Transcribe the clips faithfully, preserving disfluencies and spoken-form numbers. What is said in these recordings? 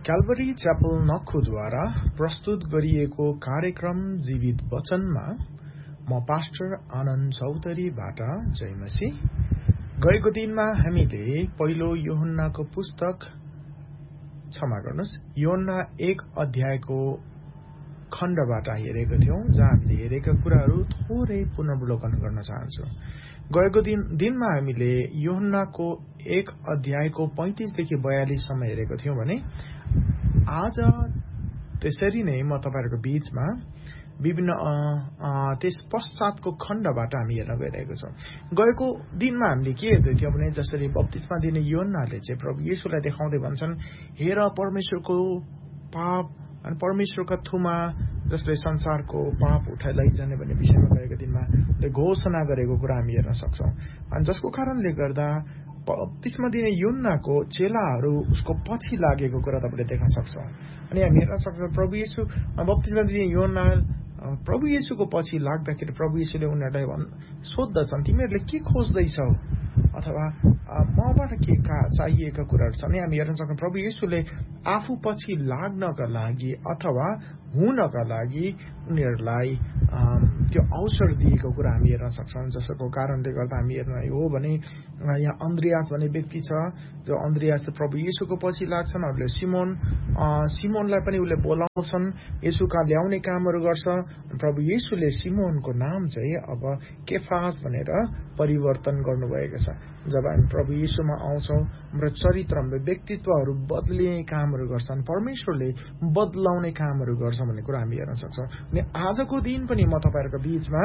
क्याल्भरी च्यापल नक्खुद्वारा प्रस्तुत गरिएको कार्यक्रम जीवित वचनमा म पास्टर आनन्द चौधरीबाट जय मसीह। गएको दिनमा हामीले पहिलो यूहन्नाको पुस्तक क्षमा गर्नुहोस् यूहन्ना एक अध्यायको खण्डबाट हेरेका थियौं, जहाँ हामीले हेरेका कुराहरू थोरै पुनर्वलोकन गर्न चाहन्छु। गएको दिन दिनमा हामीले यूहन्नाको एक अध्यायको पैंतीसदेखि बयालीस सम्म हेरेको थियौं भने आज त्यसरी नै म तपाईहरुको बीचमा विभिन्न त्यस पश्चातको खण्डबाट हामी हेर्न गइरहेको छौं। गएको दिनमा हामीले के हेर्दै थियौं भने जसरी बप्तिस्मा दिने यूहन्नाले चाहिँ प्रभु येशूलाई देखाउँदै भन्छन्, हेर परमेश्वरको पाप अनि परमेश्वरका थुमा जसले संसारको पाप उठाइ लैजाने भन्ने विषयमा गएको दिनमा घोषणा गरेको कुरा हामी हेर्न सक्छौं। अनि जसको कारणले गर्दा बप्तिस्मा दिने यूहन्नाको चेलाहरू उसको पछि लागेको कुरा तपाईले देख्न सक्छौं। अनि हामी हेर्न सक्छौं प्रभु येशू बप्तिस्मा दिने यूहन्ना प्रभु येशूको पछि लाग्दाखेरि प्रभु येशूले उनीहरूलाई सोध्दछन्, तिमीहरूले के खोज्दैछौ अथवा मबाट के चाहिएका कुराहरू छन्। हामी हेर्न सक्छौं प्रभु येशूले आफू पछि लाग्नका लागि अथवा हुनका लागि उनीहरूलाई त्यो अवसर दिएको कुरा हामी हेर्न सक्छौं। जसको कारणले गर्दा हामी हेर्न हो भने यहाँ अन्द्रियास भन्ने व्यक्ति छ, जो अन्द्रियास प्रभु येशूको पछि लाग्छन्। अरूले सिमोन सिमोनलाई पनि उसले बोलाउँछन्, येशूका ल्याउने कामहरू गर्छ। प्रभु येशूले सिमोनको नाम चाहिँ अब केफास भनेर परिवर्तन गर्नुभएको छ। जब हामी प्रभु येशूमा आउँछौं, हाम्रो चरित्र हाम्रो व्यक्तित्वहरू बदलिने कामहरू गर्छन्, परमेश्वरले बदलाउने कामहरू गर्छ भन्ने कुरा हामी हेर्न सक्छौं। अनि आजको दिन पनि म तपाईहरुको बीचमा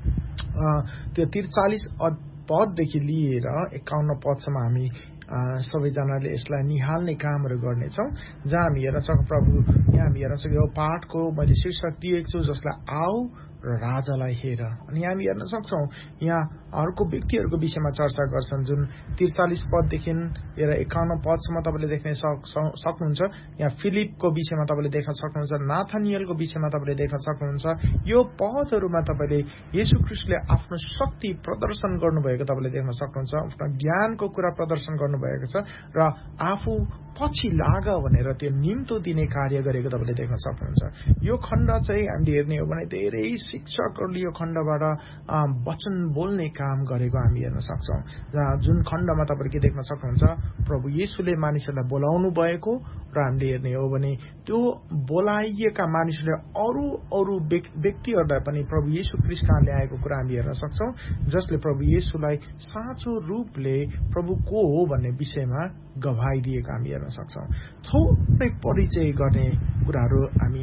त्यो त्रिचालीस पददेखि लिएर एकाउन्न पदसम्म हामी सबैजनाले यसलाई निहाल्ने कामहरू गर्नेछौं, जहाँ हामी हेर्न सक्छौं प्रभु यहाँ हामी हेर्न सक्छौं पाठको मैले शीर्षक दिएको छु, जसलाई आऊ र राजालाई हेर। अनि हामी हेर्न सक्छौं यहाँ अर्को व्यक्तिहरूको विषयमा चर्चा गर्छन्, जुन त्रिचालीस पददेखि लिएर एकाउन्न पदसम्म तपाईँले देख्न सक्नुहुन्छ। यहाँ फिलिपको विषयमा तपाईँले देख्न सक्नुहुन्छ, नाथानियलको विषयमा तपाईँले देख्न सक्नुहुन्छ। यो पदहरूमा तपाईँले येशू ख्रीष्टले आफ्नो शक्ति प्रदर्शन गर्नुभएको तपाईँले देख्न सक्नुहुन्छ, आफ्नो ज्ञानको कुरा प्रदर्शन गर्नुभएको छ र आफू पछि लाग भनेर त्यो निम्तो दिने कार्य गरेको तपाईँले देख्न सक्नुहुन्छ। यो खण्ड चाहिँ हामीले हेर्ने हो भने धेरै शिक्षकहरूले यो खण्डबाट वचन बोल्ने काम गरेको हामी हेर्न सक्छौं। जहाँ जुन खण्डमा तपाईँले के देख्न सक्नुहुन्छ, प्रभु येशूले मानिसहरूलाई बोलाउनु भएको र हामीले हेर्ने हो भने त्यो बोलाइएका मानिसहरूले अरू अरू व्यक्तिहरूलाई पनि प्रभु येशू ख्रीष्ट कहाँ ल्याएको कुरा हामी हेर्न सक्छौं, जसले प्रभु येशूलाई साँचो रूपले प्रभु को हो भन्ने विषयमा गवाही दिएको हामी हेर्न सक्छौं। थोरै परिचय गर्ने कुराहरू हामी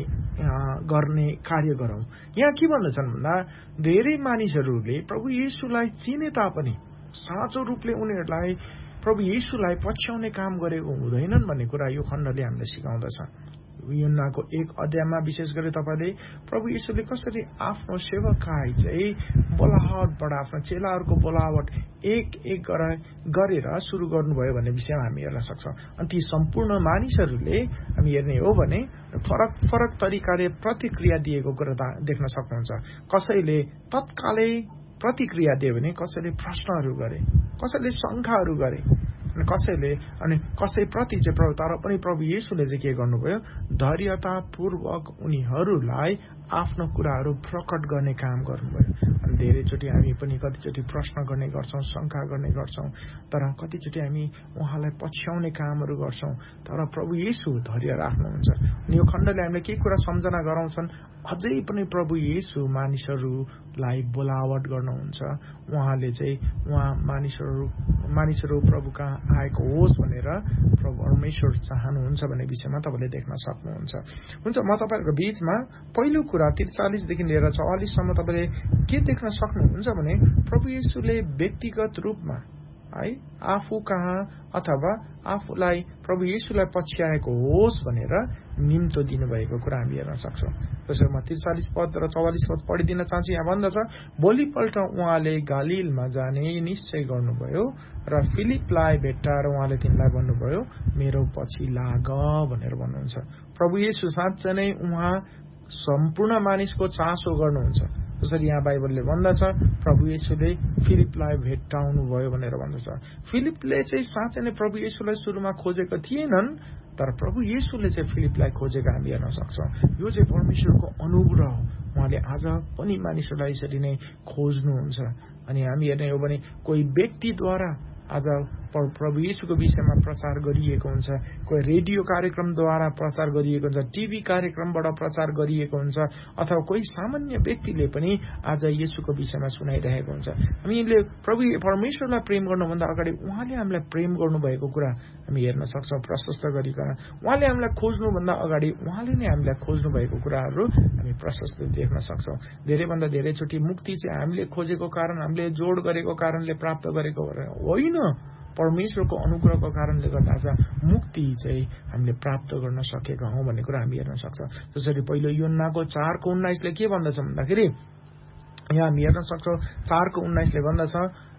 गर्ने कार्य गरौं। यहाँ के भन्दछन् भन्दा धेरै मानिसहरूले प्रभु येशूलाई चिने तापनि साँचो रूपले उनीहरूलाई प्रभु येशूलाई पछ्याउने काम गरेको हुँदैनन् भन्ने कुरा यो खण्डले हामीलाई सिकाउँदछ। यूहन्नाको एक अध्यायमा विशेष गरी तपाईले प्रभु येशूले कसरी आफ्नो सेवकाई चाहिँ बोलावटबाट आफ्नो चेलाहरूको बोलावट एक एक गरेर सुरु गर्नुभयो भन्ने विषयमा हामी हेर्न सक्छौं। अनि ती सम्पूर्ण मानिसहरूले हामी हेर्ने हो भने फरक फरक तरिकाले प्रतिक्रिया दिएको कुरा देख्न सक्नुहुन्छ। कसैले तत्कालै प्रतिक्रिया दियो भने कसैले प्रश्नहरू गरे, कसैले शंकाहरू गरे, अनि कसैले अनि कसैप्रति चाहिँ प्रभु तर पनि प्रभु येशूले चाहिँ के गर्नुभयो, धैर्यतापूर्वक उनीहरूलाई आफ्नो कुराहरू प्रकट गर्ने काम गर्नुभयो। अनि धेरैचोटि हामी पनि कतिचोटि प्रश्न गर्ने गर्छौं, शंका गर्ने गर्छौं, तर कतिचोटि हामी उहाँलाई पछ्याउने कामहरू गर्छौं, तर प्रभु येशू धैर्य राख्नुहुन्छ। अनि यो खण्डले हामीले के कुरा सम्झना गराउँछन्, अझै पनि प्रभु येशू मानिसहरूलाई बोलावट गर्नुहुन्छ। उहाँले चाहिँ उहाँ मानिसहरू मानिसहरू प्रभु कहाँ आएको होस् भनेर प्रभु परमेश्वर चाहनुहुन्छ भन्ने विषयमा तपाईँले देख्न सक्नुहुन्छ। हुन्छ, म तपाईँहरूको बीचमा पहिलो कुरा त्रिचालीसदेखि लिएर चौवालीस सम्म तपाईँले के देख्न सक्नुहुन्छ भने प्रभु येशूले व्यक्तिगत रूपमा है आफू कहाँ अथवा आफूलाई प्रभु येशूलाई पछ्याएको होस् भनेर निम्तो दिनुभएको कुरा हामी हेर्न सक्छौं। त्यसैले म त्रिचालीस पद र चौवालीस पद पढिदिन चाहन्छु। यहाँ भन्दछ, भोलिपल्ट उहाँले गालिलमा जाने निश्चय गर्नुभयो र फिलिपलाई भेट्टाएर उहाँले तिनलाई भन्नुभयो, मेरो पछि लाग भनेर भन्नुहुन्छ। प्रभु येशू साँच्चै नै उहाँ सम्पूर्ण मानिसको चासो गर्नुहुन्छ। जसरी यहाँ बाइबलले भन्दछ, प्रभु येशूले फिलिपलाई भेट्टाउनु भयो भनेर भन्दछ। फिलिपले चाहिँ साँच्चै नै प्रभु येशूलाई सुरुमा खोजेको थिएनन्, तर प्रभु येशूले चाहिँ फिलिपलाई खोजेको हामी हेर्न सक्छौँ। यो चाहिँ परमेश्वरको अनुग्रह हो। उहाँले आज पनि मानिसहरूलाई यसरी नै खोज्नुहुन्छ। अनि हामी हेर्ने हो भने कोही व्यक्तिद्वारा आज प्रभु येशूको विषयमा प्रचार गरिएको हुन्छ, कोही रेडियो कार्यक्रमद्वारा प्रचार गरिएको हुन्छ, टिभी कार्यक्रमबाट प्रचार गरिएको हुन्छ, अथवा कोही सामान्य व्यक्तिले पनि आज येशूको विषयमा सुनाइरहेको हुन्छ। हामीले प्रभु परमेश्वरलाई प्रेम गर्नुभन्दा अगाडि उहाँले हामीलाई प्रेम गर्नुभएको कुरा हामी हेर्न सक्छौँ प्रशस्त गरिकन। उहाँले हामीलाई खोज्नुभन्दा अगाडि उहाँले नै हामीलाई खोज्नु भएको कुराहरू हामी प्रशस्त देख्न सक्छौँ। धेरैभन्दा धेरैचोटि मुक्ति चाहिँ हामीले खोजेको कारण, हामीले जोड गरेको कारणले प्राप्त गरेको होइन, परमेश्वरको अनुग्रहको कारणले गर्दा आज मुक्ति चाहिँ हामीले प्राप्त गर्न सकेका हौँ भन्ने कुरा हामी हेर्न सक्छौँ। जसरी पहिलो योन्नाको चारको उन्नाइसले के भन्दछ भन्दाखेरि यहाँ हामी हेर्न सक्छौँ चारको उन्नाइसले भन्दछ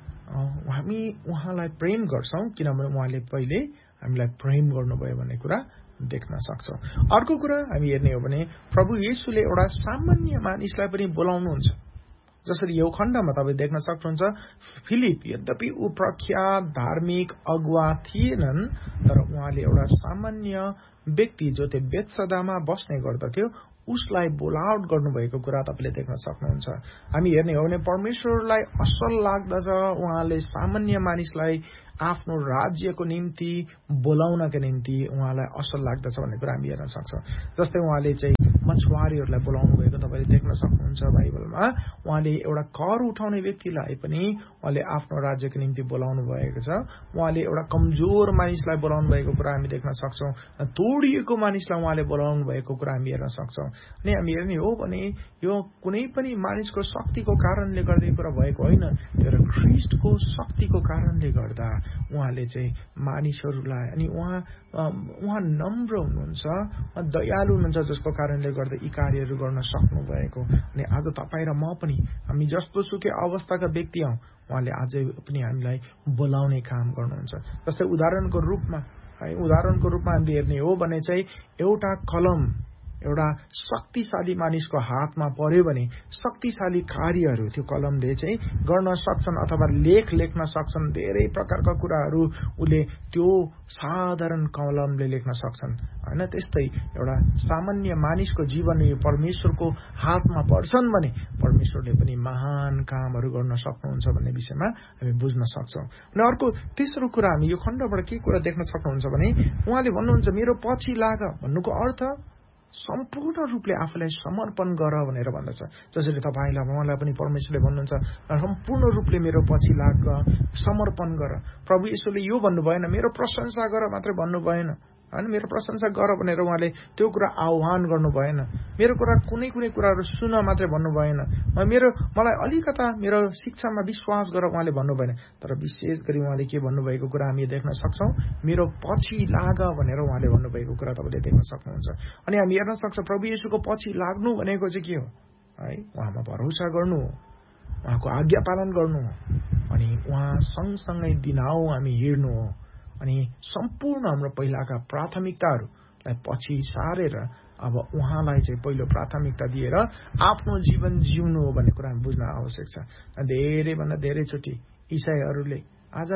हामी उहाँलाई प्रेम गर्छौँ किनभने उहाँले पहिले हामीलाई प्रेम गर्नुभयो भन्ने कुरा देख्न सक्छौँ। अर्को कुरा हामी हेर्ने हो भने प्रभु येशूले एउटा सामान्य मानिसलाई पनि बोलाउनुहुन्छ। जसरी यो खण्डमा तपाईँ देख्न सक्नुहुन्छ फिलिप यद्यपि ऊ प्रख्यात धार्मिक अगुवा थिएनन्, तर उहाँले एउटा सामान्य व्यक्ति जो त्यो बेत्सदामा बस्ने गर्दथ्यो उसलाई बोलाउट गर्नुभएको कुरा तपाईँले देख्न सक्नुहुन्छ। हामी हेर्ने हो भने परमेश्वरलाई असल लाग्दछ उहाँले सामान्य मानिसलाई आफ्नो राज्यको निम्ति बोलाउनका निम्ति उहाँलाई असल लाग्दछ भन्ने कुरा हामी हेर्न सक्छौँ। जस्तै उहाँले चाहिँ मछुवारीहरूलाई बोलाउनु भएको तपाईँले देख्न सक्नुहुन्छ बाइबलमा। उहाँले एउटा कर उठाउने व्यक्तिलाई पनि उहाँले आफ्नो राज्यको निम्ति बोलाउनु भएको छ। उहाँले एउटा कमजोर मानिसलाई बोलाउनु भएको कुरा हामी देख्न सक्छौँ। तोडिएको मानिसलाई उहाँले बोलाउनु भएको कुरा हामी हेर्न सक्छौँ। अनि हामी हेर्ने हो भने यो कुनै पनि मानिसको शक्तिको कारणले गर्दा कुरा भएको होइन, तर ख्रीष्टको शक्तिको कारणले गर्दा उहाँले चाहिँ मानिसहरूलाई, अनि उहाँ उहाँ नम्र हुनुहुन्छ, दयालु हुनुहुन्छ, जसको कारणले गर्दा यी कार्यहरू गर्न सक्नु भएको। अनि आज तपाईँ र म पनि हामी जस्तो सुकै अवस्थाका व्यक्ति हौँ, उहाँले अझै पनि हामीलाई बोलाउने काम गर्नुहुन्छ। जस्तै उदाहरणको रूपमा है उदाहरणको रूपमा हामीले हेर्ने हो भने चाहिँ एउटा कलम एउटा शक्तिशाली मानिसको हातमा पर्यो भने शक्तिशाली कार्यहरू त्यो कलमले चाहिँ गर्न सक्छन्, अथवा लेख लेख्न सक्छन्। धेरै प्रकारका कुराहरू उसले त्यो साधारण कलमले लेख्न सक्छन् होइन। त्यस्तै एउटा सामान्य मानिसको जीवन परमेश्वरको हातमा पर्छन् भने परमेश्वरले पनि महान कामहरू गर्न सक्नुहुन्छ भन्ने विषयमा हामी बुझ्न सक्छौँ। अनि अर्को तेस्रो कुरा हामी यो खण्डबाट के कुरा देख्न सक्नुहुन्छ भने उहाँले भन्नुहुन्छ मेरो पछि लाग भन्नुको अर्थ सम्पूर्ण रूपले आफूलाई समर्पण गर भनेर भन्दछ। जसरी तपाईँलाई उहाँलाई पनि परमेश्वरले भन्नुहुन्छ सम्पूर्ण रूपले मेरो पछि लाग, समर्पण गर। प्रभु येशूले यो भन्नु भएन मेरो प्रशंसा गर मात्रै भन्नु भएन होइन, मेरो प्रशंसा गर भनेर उहाँले त्यो कुरा आह्वान गर्नु भएन। मेरो कुरा कुनै कुनै कुराहरू सुन मात्रै भन्नु भएन, मेरो मलाई अलिकता मेरो शिक्षामा विश्वास गर उहाँले भन्नु भएन, तर विशेष गरी उहाँले के भन्नुभएको कुरा हामी देख्न सक्छौँ मेरो पछि लाग भनेर उहाँले भन्नुभएको कुरा तपाईँले देख्न सक्नुहुन्छ। अनि हामी हेर्न सक्छौँ प्रभु येशूको पछि लाग्नु भनेको चाहिँ के हो है, उहाँमा भरोसा गर्नु हो, उहाँको आज्ञा पालन गर्नु हो, अनि उहाँ सँगसँगै दिनाउ हामी हिँड्नु हो, अनि सम्पूर्ण हाम्रो पहिलाका प्राथमिकताहरूलाई पछि सारेर अब उहाँलाई चाहिँ पहिलो प्राथमिकता दिएर आफ्नो जीवन जिउनु हो भन्ने कुरा हामी बुझ्न आवश्यक छ। धेरैभन्दा धेरैचोटि इसाईहरूले आज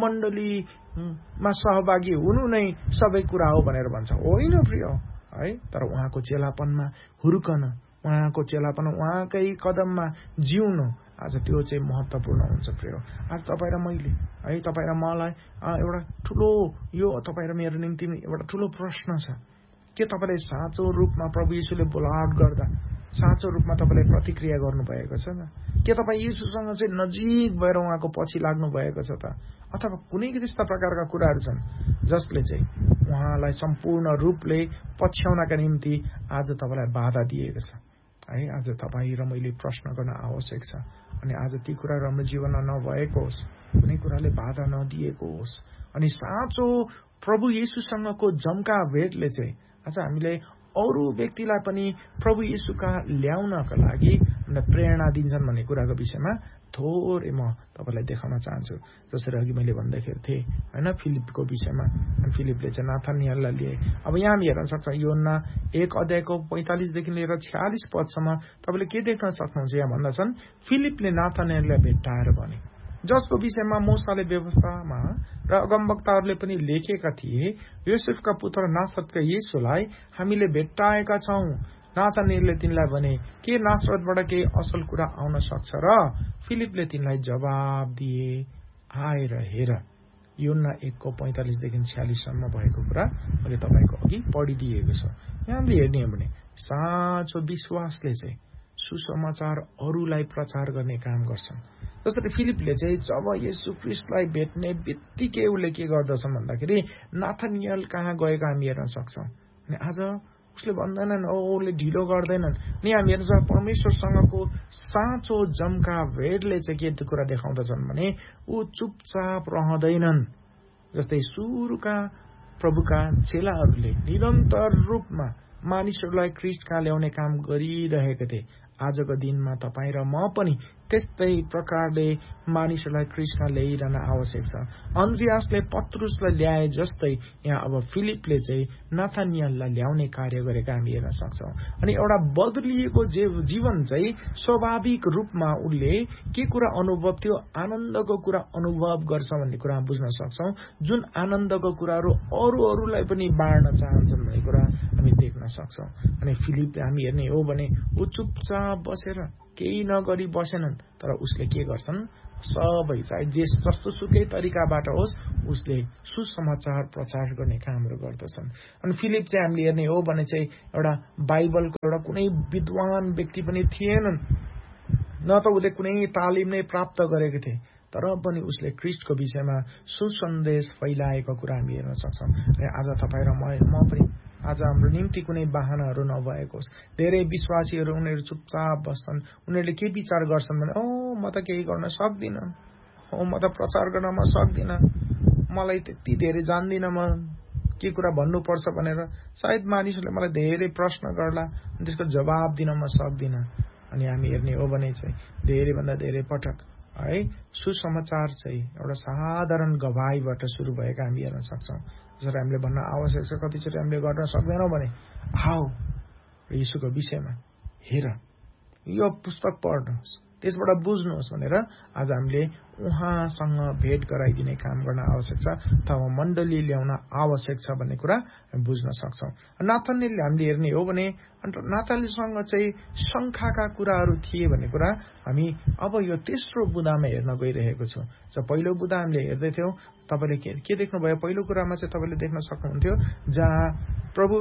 मण्डलीमा सहभागी हुनु नै सबै कुरा हो भनेर भन्छ। होइन प्रिय है, तर उहाँको चेलापनमा हुर्कन, उहाँको चेलापन उहाँकै कदममा जिउनु आज त्यो चाहिँ महत्त्वपूर्ण हुन्छ प्रिय। आज तपाईँ र मैले है तपाईँ र मलाई एउटा ठुलो यो तपाईँ र मेरो निम्ति एउटा ठुलो प्रश्न छ के तपाईँले साँचो रूपमा प्रभु येशूले बोलावट गर्दा साँचो रूपमा तपाईँले प्रतिक्रिया गर्नुभएको छ त? के तपाईँ येशूसँग चाहिँ नजिक भएर उहाँको पछि लाग्नु भएको छ त? अथवा कुनै त्यस्ता प्रकारका कुराहरू छन् जसले चाहिँ उहाँलाई सम्पूर्ण रूपले पछ्याउनका निम्ति आज तपाईँलाई बाधा दिएको छ है? आज तपाईँ र मैले प्रश्न गर्न आवश्यक छ। अनि आज ती कुराहरू हाम्रो जीवनमा नभएको होस्, कुनै कुराले बाधा नदिएको होस्, अनि साँचो प्रभु येशूसँगको जम्का भेटले चाहिँ आज हामीले अरू व्यक्तिलाई पनि प्रभु येशूका ल्याउनका लागि हामीलाई प्रेरणा दिन्छन् भन्ने कुराको विषयमा थोरै म तपाईँलाई देखाउन चाहन्छु। जसरी अघि मैले भन्दाखेरि थिएँ होइन फिलिपको विषयमा, फिलिपले चाहिँ नाथानिएललाई लिए। अब यहाँ हामी हेर्न सक्छ योना एक अध्यायको पैँतालिसदेखि लिएर छ्यालिस पदसम्म तपाईँले के देख्न सक्नुहुन्छ। यहाँ भन्दछन् फिलिपले नाथानिएललाई भेट्टाएर भने जसको विषयमा मूसाले व्यवस्थामा र अगमवक्ताहरूले पनि लेखेका थिए, योसेफका पुत्र नासरतका येशूलाई हामीले भेट्टाएका छौं। नाथानिएलले तिनलाई भने, के नासरतबाट केही असल कुरा आउन सक्छ र? फिलिपले तिनलाई जवाब दिए, आएर हेर। यूहन्ना एकको पैंतालिसदेखि छ्यालिससम्म भएको कुरा अहिले तपाईँको अघि पढिदिएको छ। यहाँ हामीले हेर्ने हो भने साँचो विश्वासले चाहिँ सुसमाचार अरूलाई प्रचार गर्ने काम गर्छन्। जसरी फिलिपले चाहिँ जब येशू ख्रीष्टलाई भेट्ने बित्तिकै उसले के गर्दछन् भन्दाखेरि नाथानिएल कहाँ गएको हामी हेर्न सक्छौं। अनि आज उसले भन्दैनन्, ओ उसले ढिलो गर्दैनन्। अनि हामी हेर्छौँ परमेश्वरसँगको साँचो जम्का भेटले चाहिँ के कुरा देखाउँदछन् भने ऊ चुपचाप रहँदैनन्। जस्तै सुरुका प्रभुका चेलाहरूले निरन्तर रूपमा मानिसहरूलाई ख्रीष्ट कहाँ ल्याउने काम गरिरहेका थिए। आजको दिनमा तपाईँ र म पनि त्यस्तै प्रकारले मानिसहरूलाई ख्रीष्ट कहाँ ल्याइरहन आवश्यक छ। अन्द्रियासले पत्रुसलाई ल्याए जस्तै यहाँ अब फिलिपले चाहिँ नाथानिएललाई ल्याउने कार्य गरेका हामी हेर्न सक्छौं। अनि एउटा बदलिएको जीवन चाहिँ स्वाभाविक रूपमा उसले के कुरा अनुभव थियो, आनन्दको कुरा अनुभव गर्छ भन्ने कुरा बुझ्न सक्छौं। जुन आनन्दको कुराहरू अरू अरूलाई पनि बाँड्न चाहन्छन् भन्ने कुरा हामी देख्न सक्छौं। अनि फिलिपले हामी हेर्ने हो भने ऊ चुपचाप बसेर केही नगरी बसेनन्, तर उसले के गर्छन्, सबै चाहे जे जस्तो सुकै तरिकाबाट होस् उसले सुसमाचार प्रचार गर्ने कामहरू गर्दछन्। अनि फिलिप चाहिँ हामीले हेर्ने हो भने चाहिँ एउटा बाइबलको एउटा कुनै विद्वान व्यक्ति पनि थिएनन्, न त उसले कुनै तालिम नै प्राप्त गरेको थिए, तर पनि उसले ख्रीष्टको विषयमा सुसन्देश फैलाएको कुरा हामी हेर्न सक्छौं। अनि आज तपाईँ र म पनि आज हाम्रो निम्ति कुनै बाहनाहरू नभएको होस्। धेरै विश्वासीहरू उनीहरू चुपचाप बस्छन्, उनीहरूले के विचार गर्छन् भने, ओ म त केही गर्न सक्दिनँ, ओ म त प्रचार गर्न म सक्दिनँ, मलाई त्यति धेरै जान्दिनँ, म के कुरा भन्नुपर्छ भनेर सायद मानिसहरूले मलाई धेरै प्रश्न गर्ला, त्यसको जवाब दिन म सक्दिनँ। अनि हामी हेर्ने हो भने चाहिँ धेरैभन्दा धेरै पटक है सुसमाचार चाहिँ एउटा साधारण गवाईबाट सुरु भएका हामी हेर्न सक्छौं। जसरी हामीले भन्न आवश्यक छ, कतिचोटि हामीले गर्न सक्दैनौँ भने आओ र यीशुको विषयमा हेर, यो पुस्तक पढ्नुहोस्, त्यसबाट बुझ्नुहोस् भनेर आज हामीले उहाँसँग भेट गराइदिने काम गर्न आवश्यक छ अथवा मण्डली ल्याउन आवश्यक छ भन्ने कुरा हामी बुझ्न सक्छौं। नाथानिएलले हामीले हेर्ने हो भने नाथानिएलसँग चाहिँ शङ्काका कुराहरू थिए भन्ने कुरा हामी अब यो तेस्रो बुदामा हेर्न गइरहेको छौं। जब पहिलो बुदा हामीले हेर्दैथ्यौं, तपाईँले के के देख्नुभयो, पहिलो कुरामा चाहिँ तपाईँले देख्न सक्नुहुन्थ्यो जहाँ प्रभु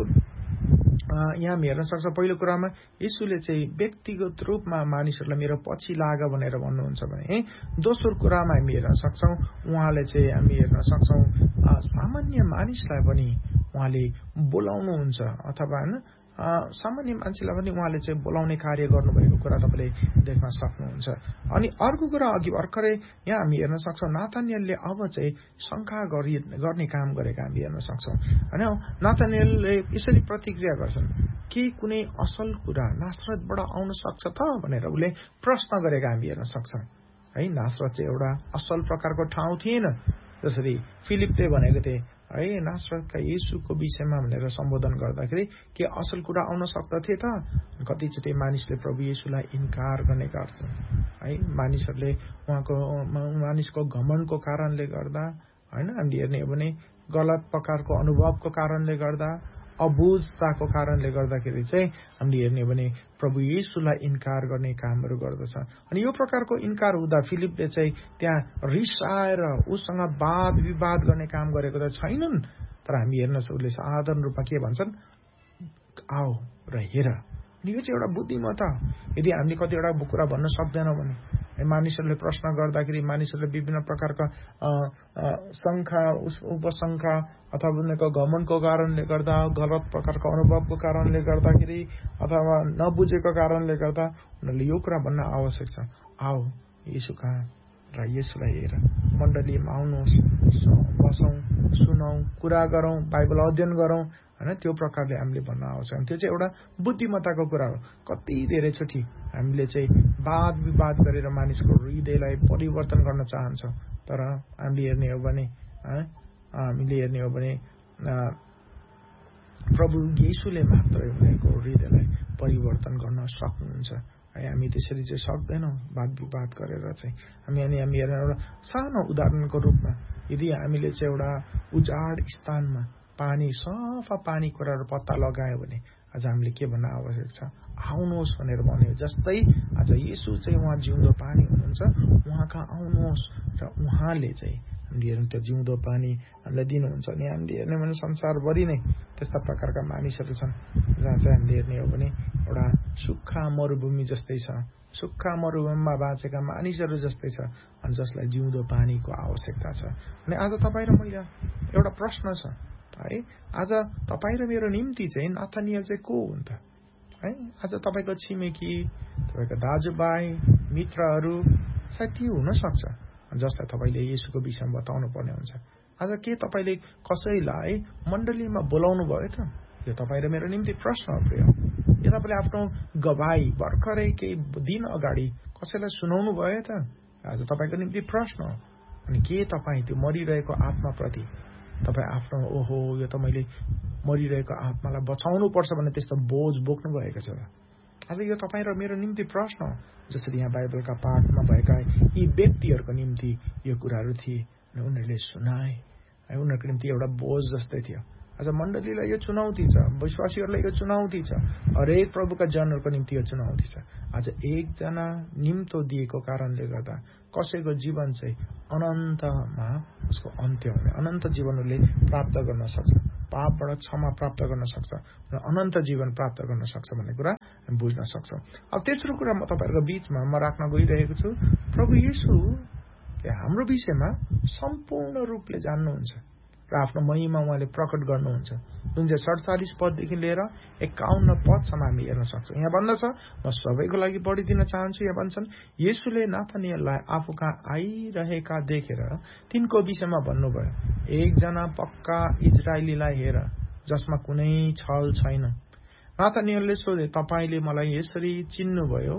यहाँ हामी हेर्न सक्छौं, पहिलो कुरामा यीशुले चाहिँ व्यक्तिगत रूपमा मानिसहरूलाई मेरो पछि लाग भनेर भन्नुहुन्छ भने, दोस्रो कुरामा हामी हेर्न सक्छौं उहाँले चाहिँ हामी हेर्न सक्छौं सामान्य मानिसलाई पनि उहाँले बोलाउनुहुन्छ अथवा हैन सामान्य मान्छेलाई पनि उहाँले चाहिँ बोलाउने कार्य गर्नुभएको कुरा तपाईँले देख्न सक्नुहुन्छ। अनि अर्को कुरा अघि भर्खरै यहाँ हामी हेर्न सक्छौं नाथानिएलले अब चाहिँ शङ्का गर्ने काम गरेका हामी हेर्न सक्छौं। हैन, नाथानिएलले यसरी प्रतिक्रिया गर्छन्, के कुनै असल कुरा नासरतबाट आउन सक्छ त भनेर उसले प्रश्न गरेका हामी हेर्न सक्छौं। है, नासरत चाहिँ एउटा असल प्रकारको ठाउँ थिएन, जसरी फिलिपले भनेको थिए है नासरतका येशूको विषयमा भनेर सम्बोधन गर्दाखेरि के असल कुरा आउन सक्दथे त? कतिचोटि मानिसले प्रभु येशूलाई इन्कार गर्ने गर्छन् है, मानिसहरूले उहाँको मानिसको घमण्डको कारणले गर्दा, हैन, हामीले हेर्ने हो भने गलत प्रकारको अनुभवको कारणले गर्दा, अबुझताको कारणले गर्दाखेरि चाहिँ हामीले हेर्ने हो भने प्रभु येशूलाई इन्कार गर्ने कामहरू गर्दछ। अनि यो प्रकारको इन्कार हुँदा फिलिपले चाहिँ त्यहाँ रिसाएर उसँग वाद विवाद गर्ने काम गरेको त छैनन्, तर हामी हेर्न उसले साधारण रूपमा के भन्छन्, आओ र हेर। अनि यो चाहिँ एउटा बुद्धिमत्ता। यदि हामीले कतिवटा कुरा भन्न सक्दैनौँ भने मानिसहरूले प्रश्न गर्दाखेरि, मानिसहरूले विभिन्न प्रकारका शङ्का उपशङ्का अथवा उनीहरूको घमण्डको कारणले गर्दा, गलत प्रकारको अनुभवको कारणले गर्दाखेरि अथवा नबुझेको कारणले गर्दा उनीहरूले यो कुरा भन्न आवश्यक छ, आओ येशू कहाँ र येशूलाई हेर, मण्डलीमा आउनुहोस्, बसौँ, सुनौँ, कुरा गरौँ, बाइबल अध्ययन गरौँ, हैन, त्यो प्रकारले हामीले भन्न आवश्यक। त्यो चाहिँ एउटा बुद्धिमत्ताको कुरा हो। कति धेरैचोटि हामीले चाहिँ वाद विवाद गरेर मानिसको हृदयलाई परिवर्तन गर्न चाहन्छौँ, तर हामीले हेर्ने हो भने हामीले हेर्ने हो भने प्रभु येशूले मात्रै उनीहरूको हृदयलाई परिवर्तन गर्न सक्नुहुन्छ। हामी त्यसरी चाहिँ सक्दैनौँ वाद विवाद गरेर चाहिँ। हामी अनि हामी हेर्ने एउटा सानो उदाहरणको रूपमा यदि हामीले चाहिँ एउटा उजाड स्थानमा पानी सफा पानी कुराहरू पत्ता लगायो भने आज हामीले के भन्न आवश्यक छ? आउनुहोस् भनेर भन्यो। जस्तै आज येशू चाहिँ उहाँ जिउँदो पानी हुनुहुन्छ, उहाँ कहाँ आउनुहोस् र उहाँले चाहिँ हामीले हेर्नु त्यो जिउँदो पानी हामीलाई दिनुहुन्छ। अनि हामीले हेर्ने भने संसारभरि नै त्यस्ता प्रकारका मानिसहरू छन् जहाँ चाहिँ हामीले हेर्ने हो भने एउटा सुक्खा मरुभूमि जस्तै छ, सुक्खा मरुभूमिमा बाँचेका मानिसहरू जस्तै छ, अनि जसलाई जिउँदो पानीको आवश्यकता छ। अनि आज तपाईँ र मैले एउटा प्रश्न छ है, आज तपाईँ र मेरो निम्ति चाहिँ नाथानिएल चाहिँ को हुन् त है? आज तपाईँको छिमेकी, तपाईँको दाजुभाइ, मित्रहरू सायद ती हुन सक्छ जसलाई तपाईँले येशूको विषयमा बताउनु पर्ने हुन्छ। आज के तपाईँले कसैलाई मण्डलीमा बोलाउनु भयो त? यो तपाईँ र मेरो निम्ति प्रश्न हो प्रिय। यो तपाईँले आफ्नो गवाई भर्खरै केही दिन अगाडि कसैलाई सुनाउनु भयो त? आज तपाईँको निम्ति प्रश्न हो। अनि के तपाईँ त्यो मरिरहेको आत्माप्रति तपाईँ आफ्नो ओहो यो त मैले मरिरहेको आत्मालाई बचाउनु पर्छ भन्ने त्यस्तो बोझ बोक्नु भएको छ? आज यो तपाईँ र मेरो निम्ति प्रश्न हो। जसरी यहाँ बाइबलका पाठमा भएका यी व्यक्तिहरूको निम्ति यो कुराहरू थिए अनि उनीहरूले सुनाए है, उनीहरूको निम्ति एउटा बोझ जस्तै थियो। आज मण्डलीलाई यो चुनौती छ, विश्वासीहरूलाई यो चुनौती छ, हरेक प्रभुका जनहरूको निम्ति यो चुनौती छ। आज एकजना निम्तो दिएको कारणले गर्दा कसैको जीवन चाहिँ अनन्तमा उसको अन्त्य हुने, अनन्त जीवन उसले प्राप्त गर्न सक्छ, पापबाट क्षमा प्राप्त गर्न सक्छ र अनन्त जीवन प्राप्त गर्न सक्छ भन्ने कुरा हामी बुझ्न सक्छौँ। अब तेस्रो कुरा म तपाईँहरूको बीचमा म राख्न गइरहेको छु, प्रभु येशू हाम्रो विषयमा सम्पूर्ण रूपले जान्नुहुन्छ र आफ्नो महिमा उहाँले प्रकट गर्नुहुन्छ, जुन चाहिँ सडचालिस पददेखि लिएर एकाउन्न पदसम्म हामी हेर्न सक्छौँ। यहाँ भन्दछ, म सबैको लागि पढिदिन चाहन्छु। यहाँ भन्छन्, येशूले नाथानिएललाई आफू कहाँ आइरहेका देखेर तिनको विषयमा भन्नुभयो, एकजना पक्का इजरायलीलाई हेर जसमा कुनै छल छैन। नाथानिएलले सोधे, तपाईँले मलाई यसरी चिन्नुभयो?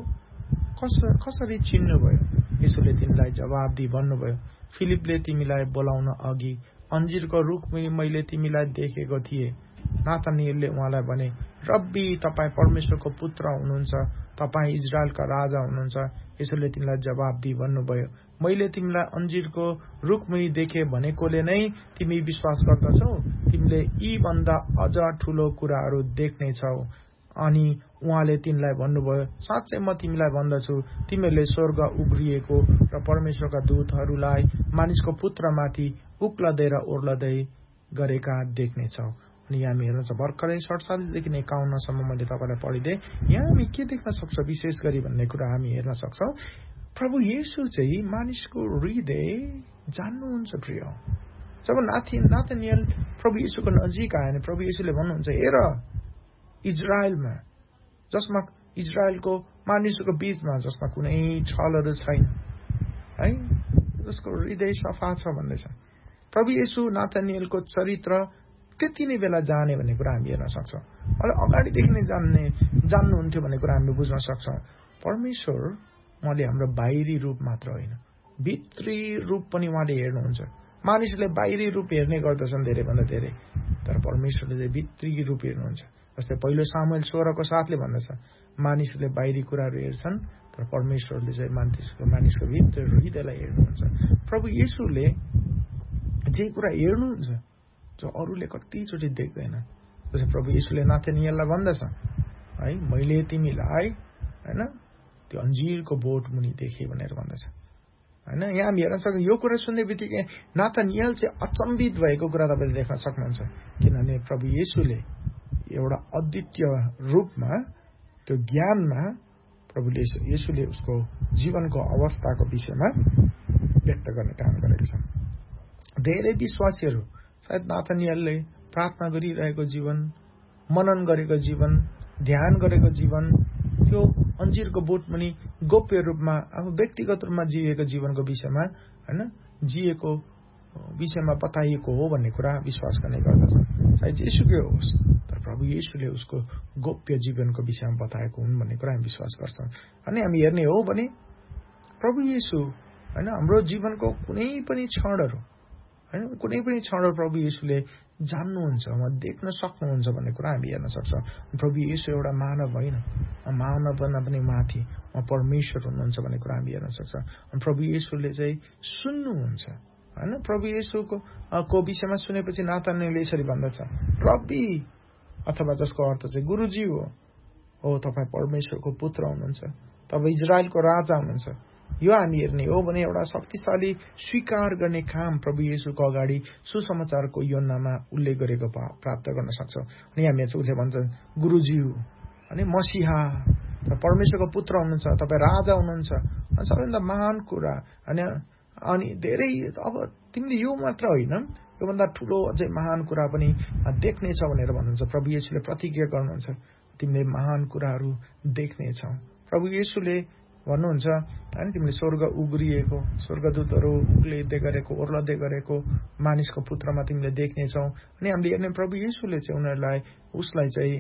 कस कसरी चिन्नुभयो? येशूले तिनलाई जवाब दिई भन्नुभयो, फिलिपले तिमीलाई बोलाउन अघि अन्जिरको रुख मैले तिमीलाई देखेको थिएँ। नाथानिएलले उहाँलाई भने, रब्बी, तपाईँ परमेश्वरको पुत्र हुनुहुन्छ, तपाईँ इजरायलका राजा हुनुहुन्छ। यसोले तिमीलाई जवाब दिई भन्नुभयो, मैले तिमीलाई अन्जिरको रुखमुनि देखे भनेकोले नै तिमी विश्वास गर्दछौ? तिमीले यी भन्दा अझ ठूलो कुराहरू देख्नेछौ। अनि उहाँले तिनलाई भन्नुभयो, साँच्चै म तिमीलाई भन्दछु, तिमीहरूले स्वर्ग उघ्रिएको र परमेश्वरका दूतहरूलाई मानिसको पुत्रमाथि उक्लदै र ओर्लदै गरेका देख्नेछौ। अनि यहाँ हामी हेर्न सक्छौँ, भर्खरै सडचालिसदेखि एकाउन्नसम्म मैले तपाईँलाई पढिदिएँ। यहाँ हामी के देख्न सक्छौँ विशेष गरी भन्ने कुरा हामी हेर्न सक्छौँ, प्रभु येशू चाहिँ मानिसको हृदय जान्नुहुन्छ प्रिय। जब नाथि नाथानिएल प्रभु येशूको नजिक आयो भने प्रभु येशूले भन्नुहुन्छ, हेर इजरायलमा, जसमा इजरायलको मानिसको बीचमा जसमा कुनै छलहरू छैन है, जसको हृदय सफा छ भन्दैछ। प्रभु येशू नाथानिएलको चरित्र त्यति नै बेला जाने भन्ने कुरा हामी हेर्न सक्छौँ। अहिले अगाडिदेखि नै जान्ने जान्नुहुन्थ्यो भन्ने कुरा हामी बुझ्न सक्छौँ। परमेश्वर उहाँले हाम्रो बाहिरी रूप मात्र होइन, भित्री रूप पनि उहाँले हेर्नुहुन्छ। मानिसहरूले बाहिरी रूप हेर्ने गर्दछन् धेरैभन्दा धेरै, तर परमेश्वरले चाहिँ भित्री रूप हेर्नुहुन्छ। जस्तै पहिलो सामुएल सोह्रको साथले भन्दछ, मानिसहरूले बाहिरी कुराहरू हेर्छन् तर परमेश्वरले चाहिँ मानिसको मानिसको भित्र हृदयलाई हेर्नुहुन्छ। प्रभु येशूले जे कुरा हेर्नुहुन्छ जो अरूले कतिचोटि देख्दैन। जस्तै प्रभु येशूले नाथानिएललाई भन्दछ है, मैले तिमीलाई होइन त्यो अन्जिरको बोट मुनि देखेँ भनेर भन्दछ होइन। यहाँ हामी हेर्न सक्छौँ, यो कुरा सुन्ने बित्तिकै नाथानिएल चाहिँ अचम्बित भएको कुरा तपाईँले देख्न सक्नुहुन्छ, किनभने प्रभु येशूले एउटा अद्वितीय रूपमा त्यो ज्ञानमा प्रभुले येशूले उसको जीवनको अवस्थाको विषयमा व्यक्त गर्ने काम गरेका छन्। धेरै विश्वासीहरू सायद नाथानिएलले प्रार्थना गरिरहेको जीवन, मनन गरेको जीवन, ध्यान गरेको जीवन, त्यो अन्जिरको बोटमुनि गोप्य रूपमा आफू व्यक्तिगत रूपमा जिएको जीवनको विषयमा होइन जिएको विषयमा बताइएको हो भन्ने कुरा विश्वास गर्ने गर्दछ। चाहे जेसुकै होस्, तर प्रभु येशूले उसको गोप्य जीवनको विषयमा बताएको हुन् भन्ने कुरा हामी विश्वास गर्छौँ। अनि हामी हेर्ने हो भने प्रभु येशू होइन हाम्रो जीवनको कुनै पनि क्षणहरू होइन कुनै पनि क्षणहरू प्रभु येशूले जान्नुहुन्छ, उहाँ देख्न सक्नुहुन्छ भन्ने कुरा हामी हेर्न सक्छौँ। प्रभु येशू एउटा मानव होइन, मानवभन्दा पनि माथि उहाँ परमेश्वर हुनुहुन्छ भन्ने कुरा हामी हेर्न सक्छौँ। प्रभु येशूले चाहिँ सुन्नुहुन्छ हैन। प्रभु येशूको को विषयमा सुनेपछि नातानियलले यसरी भन्दछ, रब्बी अथवा जसको अर्थ चाहिँ गुरुजी हो, हो तपाईँ परमेश्वरको पुत्र हुनुहुन्छ, तपाईँ इजरायलको राजा हुनुहुन्छ। यो हामी हेर्ने हो भने एउटा शक्तिशाली स्वीकार गर्ने काम प्रभु येशूको अगाडि सुसमाचारको योन्नामा उल्लेख गरेको प्राप्त गर्न सक्छौँ। अनि हामी उसले भन्छ गुरुजी हो, अनि मसीहा, परमेश्वरको पुत्र हुनुहुन्छ, तपाईँ राजा हुनुहुन्छ, अनि सबैभन्दा महान कुरा। अनि अनि धेरै अब तिमीले यो मात्र होइन, योभन्दा ठुलो अझै महान कुरा पनि देख्नेछ भनेर भन्नुहुन्छ। प्रभु येशूले प्रतिज्ञा गर्नुहुन्छ, तिमीले महान कुराहरू देख्नेछौ। प्रभु येशूले भन्नुहुन्छ अनि तिमीले स्वर्ग उग्रिएको, स्वर्गदूतहरू उक्लिँदै गरेको, ओर्लदै गरेको मानिसको पुत्रमा तिमीले देख्नेछौ। अनि हामीले हेर्ने प्रभु येशूले चाहिँ उनीहरूलाई उसलाई चाहिँ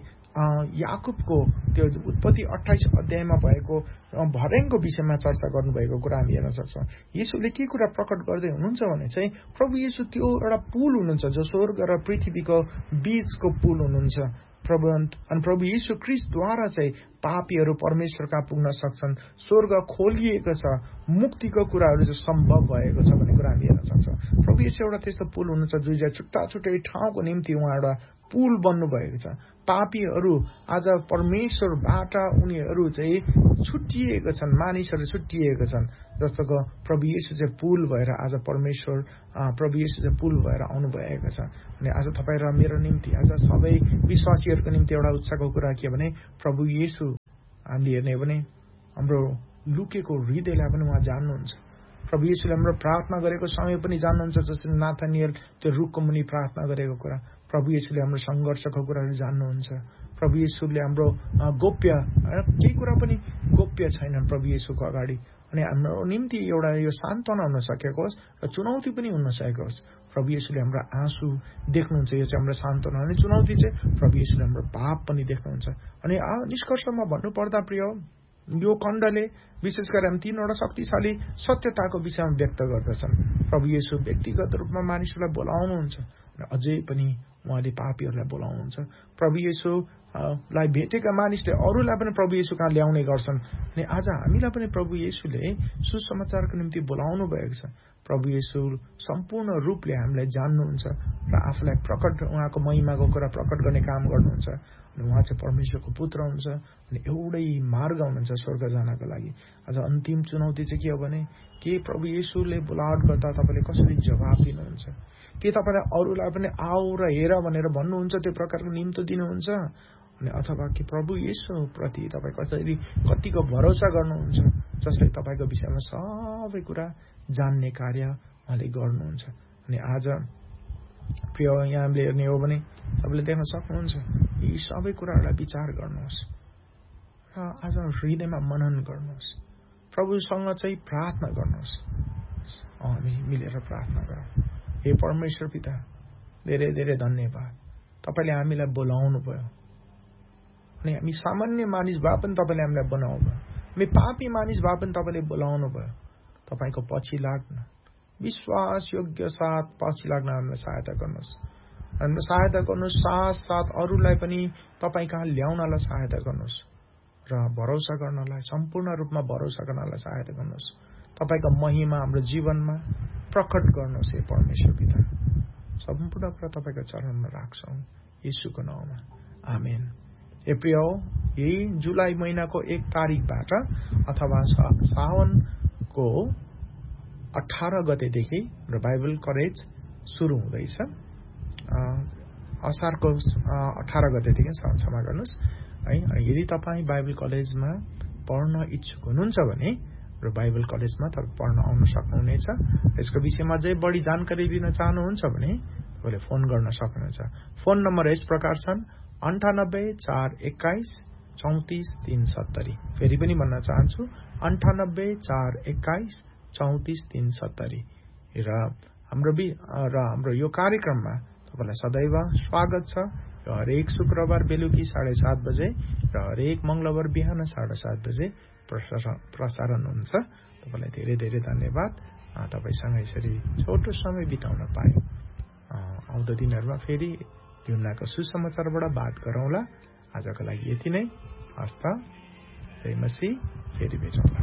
याकुबको त्यो उत्पत्ति अट्ठाइस अध्यायमा भएको भर्याङको विषयमा चर्चा गर्नुभएको कुरा हामी हेर्न सक्छौँ। येशूले के कुरा प्रकट गर्दै हुनुहुन्छ भने चाहिँ प्रभु येशू त्यो एउटा पुल हुनुहुन्छ जो स्वर्ग र पृथ्वीको बीचको पुल हुनुहुन्छ। प्रभु अनि प्रभु येशू ख्रीष्टद्वारा चाहिँ पापीहरू परमेश्वर कहाँ पुग्न सक्छन्, स्वर्ग खोलिएको छ, मुक्तिको कुराहरू चाहिँ सम्भव भएको छ भन्ने कुरा हामी हेर्न सक्छौँ। प्रभु येशू एउटा त्यस्तो पुल हुनुहुन्छ जो चाहिँ छुट्टा छुट्टै ठाउँको निम्ति उहाँ एउटा पुल बन्नु भएको छ। पापीहरू आज परमेश्वरबाट उनीहरू चाहिँ छुट्टिएको छन्, मानिसहरू छुट्टिएको छन्, जस्तोको प्रभु येशू चाहिँ पुल भएर आज परमेश्वर प्रभु येशू चाहिँ पुल भएर आउनु भएको छ। अनि आज तपाईँ र मेरो निम्ति, आज सबै विश्वासीहरूको निम्ति एउटा उत्साहको कुरा के भने प्रभु येशू हामीले हेर्ने हो भने हाम्रो लुकेको हृदयलाई पनि उहाँ जान्नुहुन्छ। प्रभु येशूले हाम्रो प्रार्थना गरेको समय पनि जान्नुहुन्छ, जसरी नातानियल त्यो रुखको मुनि प्रार्थना गरेको कुरा। प्रभु येशूले हाम्रो सङ्घर्षको कुराहरू जान्नुहुन्छ। प्रभु येशूले हाम्रो गोप्य केही कुरा पनि गोप्य छैनन् प्रभु येशूको अगाडि। अनि हाम्रो निम्ति एउटा यो सान्त्वना हुन सकेको होस् र चुनौती पनि हुन सकेको होस्। प्रभु येशूले हाम्रो आँसु देख्नुहुन्छ, यो चाहिँ हाम्रो सान्त्वना। अनि चुनौती चाहिँ प्रभु येशूले हाम्रो पाप पनि देख्नुहुन्छ। अनि निष्कर्षमा भन्नुपर्दा प्रिय, यो खण्डले विशेष गरी हामी तीनवटा शक्तिशाली सत्यताको विषयमा व्यक्त गर्दछन्। प्रभु येशू व्यक्तिगत रूपमा मानिसहरूलाई बोलाउनुहुन्छ र अझै पनि उहाँले पापीहरूलाई बोलाउनुहुन्छ। प्रभु येशूलाई भेटेका मानिसले अरूलाई पनि प्रभु येशू कहाँ ल्याउने गर्छन्। अनि आज हामीलाई पनि प्रभु येशूले सुसमाचारको निम्ति बोलाउनु भएको छ। प्रभु येशू सम्पूर्ण रूपले हामीलाई जान्नुहुन्छ र आफूलाई प्रकट, उहाँको महिमाको कुरा प्रकट गर्ने काम गर्नुहुन्छ। अनि उहाँ चाहिँ परमेश्वरको पुत्र हुनुहुन्छ अनि एउटै मार्ग हुनुहुन्छ स्वर्ग जानको लागि। आज अन्तिम चुनौती चाहिँ के हो भने के प्रभु येशूले बोलावट गर्दा तपाईँले कसरी जवाब दिनुहुन्छ? के तपाईँलाई अरूलाई पनि आऊ र हेर भनेर भन्नुहुन्छ, त्यो प्रकारको निम्तो दिनुहुन्छ? अनि अथवा कि प्रभु येशू प्रति तपाईँ कसरी कतिको भरोसा गर्नुहुन्छ, जसले तपाईँको विषयमा सबै कुरा जान्ने कार्य उहाँले गर्नुहुन्छ। अनि आज प्रिय यहाँ हामीले हेर्ने हो भने तपाईँले देख्न सक्नुहुन्छ, यी सबै कुराहरूलाई विचार गर्नुहोस् र आज हृदयमा मनन गर्नुहोस्, प्रभुसँग चाहिँ प्रार्थना गर्नुहोस्। हामी मिलेर प्रार्थना गरौँ। हे परमेश्वर पिता, धेरै धेरै धन्यवाद, तपाईँले हामीलाई बोलाउनु भयो। अनि हामी सामान्य मानिस भए पनि तपाईँले हामीलाई बनाउनु भयो, हामी पापी मानिस भए पनि तपाईँले बोलाउनु भयो। तपाईँको पछि लाग्न, विश्वास योग्य साथ पछि लाग्न हामीलाई सहायता गर्नुहोस्। हामीलाई सहायता गर्नुहोस्, साथ साथ अरूलाई पनि तपाईँ कहाँ ल्याउनलाई सहायता गर्नुहोस् र भरोसा गर्नलाई, सम्पूर्ण रूपमा भरोसा गर्नलाई सहायता गर्नुहोस्। तपाईँको महिमा हाम्रो जीवनमा प्रकट गर्नुहोस्। हे परमेश्वर पिता, सम्पूर्ण कुरा तपाईँको चरणमा राख्छौँ येशूको नाउँमा, आमेन। हे प्रिय, यही जुलाई महिनाको एक तारिकबाट अथवा साउनको अठार गतेदेखि र बाइबल कलेज सुरु हुँदैछ। असारको अठार गतेदेखि क्षमा गर्नुहोस् है। यदि तपाईँ बाइबल कलेजमा पढ्न इच्छुक हुनुहुन्छ भने र बाइबल कलेजमा तपाईँ पढ्न आउन सक्नुहुनेछ। यसको विषयमा अझै बढी जानकारी लिन चाहनुहुन्छ भने तपाईँले फोन गर्न सक्नुहुन्छ। फोन नम्बर यस प्रकार छन्, अन्ठानब्बे चार एक्काइस चौतिस तीन सत्तरी। फेरि पनि भन्न चाहन्छु, अन्ठानब्बे चार एक्काइस चौतिस तीन सत्तरी। र हाम्रो र हाम्रो यो कार्यक्रममा तपाईँलाई सदैव स्वागत छ। र हरेक शुक्रबार बेलुकी साढे सात बजे र हरेक मङ्गलबार बिहान साढे सात बजे प्रसारण हुन्छ। तपाईँलाई धेरै धेरै धन्यवाद, तपाईँसँग यसरी छोटो समय बिताउन पाएँ। आउँदो दिनहरूमा फेरि युहन्नाको सुसमाचारबाट बात गरौँला। आजको लागि यति नै। हस्त, जय मसीह, फेरि भेटौँला।